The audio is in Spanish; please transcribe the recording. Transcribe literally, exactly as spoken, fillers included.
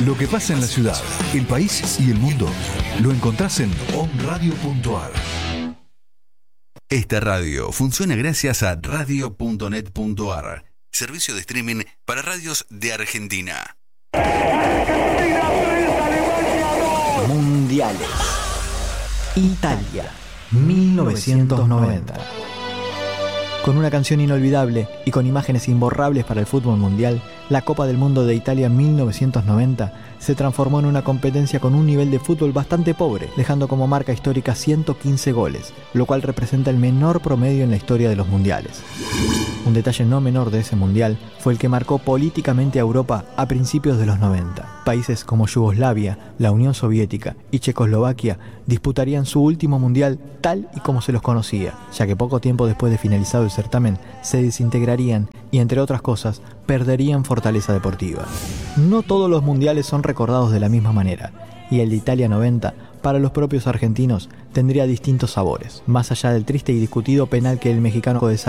Lo que pasa en la ciudad, el país y el mundo lo encontrás en on radio punto a r. Esta radio funciona gracias a radio punto net punto a r, servicio de streaming para radios de Argentina. Mundiales. Italia, mil novecientos noventa. Con una canción inolvidable y con imágenes imborrables para el fútbol mundial, la Copa del Mundo de Italia mil novecientos noventa se transformó en una competencia con un nivel de fútbol bastante pobre, dejando como marca histórica ciento quince goles, lo cual representa el menor promedio en la historia de los mundiales. Un detalle no menor de ese mundial fue el que marcó políticamente a Europa a principios de los noventa. Países como Yugoslavia, la Unión Soviética y Checoslovaquia disputarían su último mundial tal y como se los conocía, ya que poco tiempo después de finalizado el certamen se desintegrarían y, entre otras cosas, perderían fortaleza deportiva. No todos los mundiales son recordados de la misma manera, y el de Italia noventa, para los propios argentinos, tendría distintos sabores, más allá del triste y discutido penal que el mexicano de